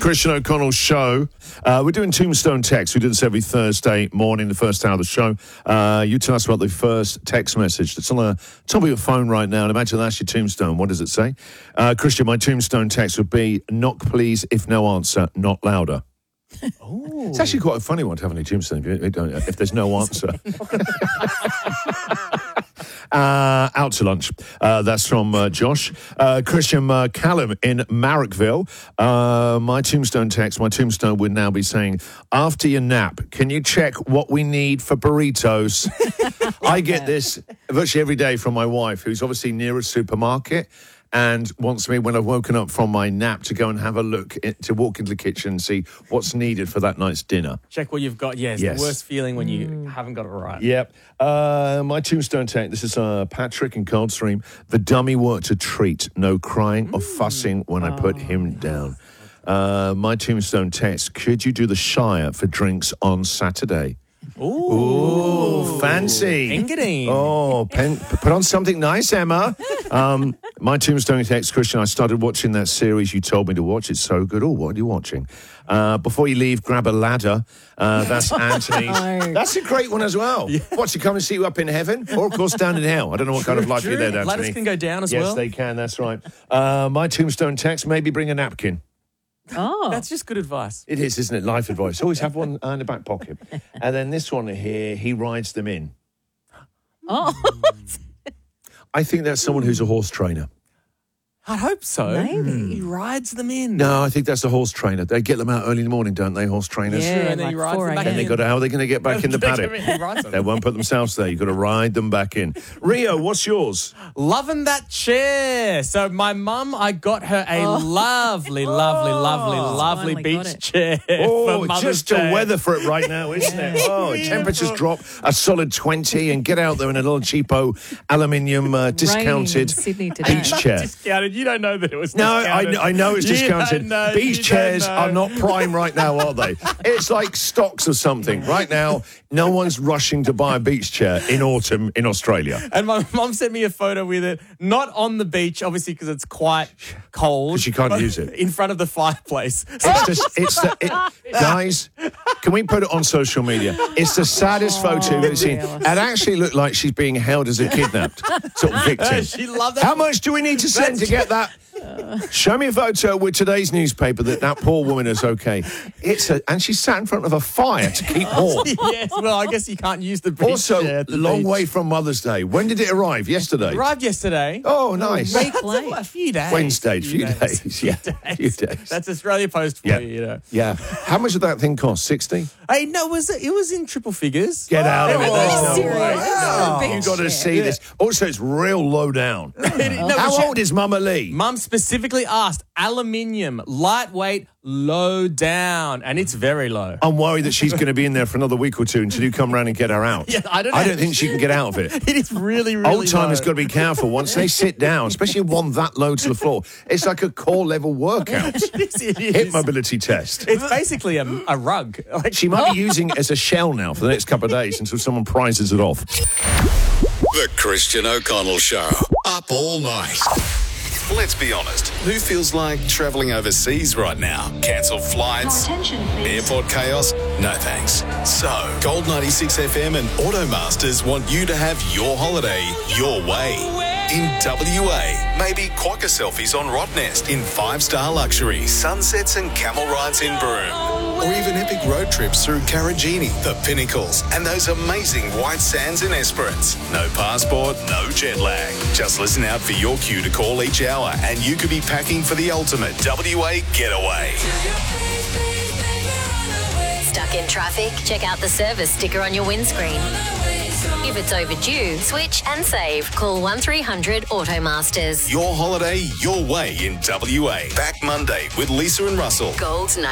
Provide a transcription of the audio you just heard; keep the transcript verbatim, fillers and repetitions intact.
Christian O'Connell Show. Uh, we're doing Tombstone Text. We do this every Thursday morning, the first hour of the show. Uh, you tell us about the first text message that's on the top of your phone right now. And imagine that's your tombstone. What does it say? Uh, Christian, my tombstone text would be, knock please, if no answer, not louder. Oh. It's actually quite a funny one to have on your tombstone if, you don't, if there's no answer. Uh, out to lunch. Uh, that's from uh, Josh. Uh, Christian uh, Callum in Marrickville. Uh, my tombstone text, my tombstone would now be saying, after your nap, can you check what we need for burritos? I get this virtually every day from my wife, who's obviously near a supermarket and wants me, when I've woken up from my nap, to go and have a look, at, to walk into the kitchen and see what's needed for that night's dinner. Check what you've got. Yes, Yes. the worst feeling when you haven't got it right. Yep. Uh, my tombstone text, this is uh, Patrick in Coldstream. The dummy worked a treat. No crying or fussing when I put him down. Uh, my tombstone text, could you do the Shire for drinks on Saturday? Ooh. Ooh, fancy. Engadine. Oh, pen, put on something nice, Emma. Um, my tombstone text, Christian, I started watching that series you told me to watch. It's so good. Oh, what are you watching? Uh, before you leave, grab a ladder. Uh, that's Anthony's. That's a great one as well. Yeah. What's he come and see you up in heaven? Or, of course, down in hell. I don't know what kind of life you led, Anthony. Ladders can go down as yes, well. Yes, they can. That's right. Uh, my tombstone text, maybe bring a napkin. Oh. That's just good advice. It is, isn't it? Life advice. Always have one in the back pocket. And then this one here, he rides them in. Oh. I think that's someone who's a horse trainer. I hope so. Maybe. He rides them in. No, I think that's a horse trainer. They get them out early in the morning, don't they, horse trainers? Yeah, and then he like rides four them back Then in. they got to, how are they going to get back in the paddock? He rides them. They won't put themselves there. You've got to ride them back in. Rio, what's yours? Loving that chair. So my mum, I got her a lovely, lovely, lovely, lovely Finally got beach it. chair. Oh, for Mother's just the Day. weather for it right now, isn't it? Oh, temperatures drop a solid twenty and get out there in a little cheapo aluminium uh, discounted Rain in Sydney today. beach chair. Discounted. You don't know that it was No, I, discounted. I know it's You discounted. don't know, Beach you chairs don't know. are not prime right now, are they? It's like stocks or something. Right now, no one's rushing to buy a beach chair in autumn in Australia. And my mum sent me a photo with it, not on the beach, obviously, because it's quite cold. 'Cause you can't but use it. in front of the fireplace. It's just, it's the, it, guys, can we put it on social media? It's the saddest photo we've seen. It actually looked like she's being held as a kidnapped sort of victim. She loved that. How much do we need to send to get that? Show me a photo with today's newspaper that that poor woman is okay. It's a, and she's sat in front of a fire to keep warm. Yes, well, I guess you can't use the beach Also, chair at the long beach. way from Mother's Day. When did it arrive? Yesterday? Arrived yesterday. Oh, nice. Week That's late. a, a few days. Wednesday, few days. Yeah, few days. That's Australia Post for Yeah. you, you know. Yeah. How much did that thing cost? sixty? Hey, no, it was it was in triple figures. Get out of it. Oh, There's are you no serious? way. Wow. No. You've got to see this. Also, it's real low down. No, but How she- old is Mama Lee? Mum specifically asked aluminium, lightweight, low down, and it's very low. I'm worried that she's going to be in there for another week or two until you come round and get her out. Yeah, I don't know. I don't think she can get out of it. It is really, really Old timers low. got to be careful. Once they sit down, especially one that low to the floor, it's like a core level workout. It is, it is. Hip mobility test. It's basically a, a rug. Like, She might be using it as a shell now for the next couple of days until someone prizes it off. The Christian O'Connell Show. Up all night. Let's be honest, who feels like travelling overseas right now? Cancelled flights? Airport chaos? No thanks. So, Gold ninety-six F M and Automasters want you to have your holiday your way. In W A, maybe quokka selfies on Rottnest in five-star luxury, sunsets and camel rides in Broome. Or even epic road trips through Karajini, the Pinnacles, and those amazing white sands in Esperance. No passport, no jet lag. Just listen out for your cue to call each hour and you could be packing for the ultimate W A getaway. Stuck in traffic? Check out the service sticker on your windscreen. If it's overdue, switch and save. Call one three hundred Automasters. Your holiday, your way in W A. Back Monday with Lisa and Russell. Gold